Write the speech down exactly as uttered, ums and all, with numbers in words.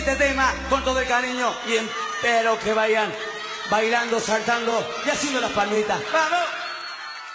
este tema con todo el cariño y espero que vayan bailando, saltando y haciendo las palmitas. ¡Vamos!